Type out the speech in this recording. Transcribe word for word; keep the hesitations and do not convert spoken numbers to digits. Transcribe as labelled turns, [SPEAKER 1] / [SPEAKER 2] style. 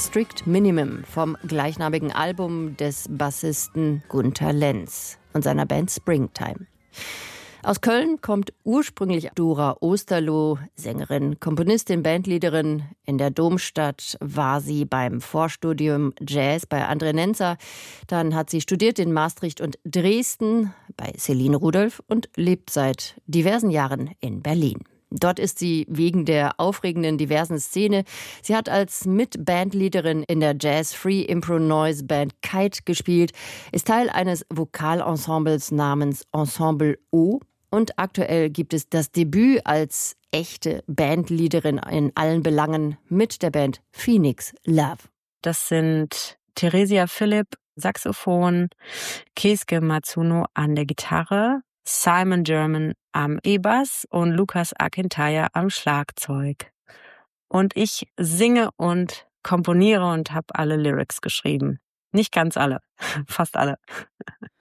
[SPEAKER 1] Strict Minimum vom gleichnamigen Album des Bassisten Gunter Lenz und seiner Band Springtime. Aus Köln kommt ursprünglich Dora Osterloh, Sängerin, Komponistin, Bandleaderin. In der Domstadt war sie beim Vorstudium Jazz bei André Nenzer. Dann hat sie studiert in Maastricht und Dresden bei Celine Rudolph und lebt seit diversen Jahren in Berlin. Dort ist sie wegen der aufregenden diversen Szene. Sie hat als Mitbandleaderin in der Jazz-Free-Impro-Noise-Band Kite gespielt, ist Teil eines Vokalensembles namens Ensemble O. Und aktuell gibt es das Debüt als echte Bandleaderin in allen Belangen mit der Band Phoenix Love.
[SPEAKER 2] Das sind Theresia Philipp, Saxophon, Keisuke Matsuno an der Gitarre, Simon German am E-Bass und Lukas Akintaya am Schlagzeug. Und ich singe und komponiere und habe alle Lyrics geschrieben. Nicht ganz alle, fast alle.